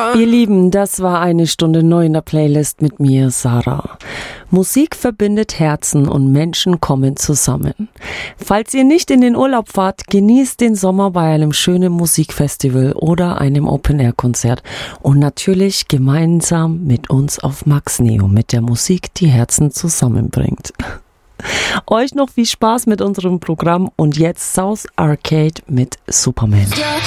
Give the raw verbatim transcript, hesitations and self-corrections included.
Ihr Lieben, das war eine Stunde neu in der Playlist mit mir, Sarah. Musik verbindet Herzen und Menschen kommen zusammen. Falls ihr nicht in den Urlaub fahrt, genießt den Sommer bei einem schönen Musikfestival oder einem Open-Air-Konzert und natürlich gemeinsam mit uns auf Max Neo mit der Musik, die Herzen zusammenbringt. Euch noch viel Spaß mit unserem Programm und jetzt South Arcade mit Superman. Yeah,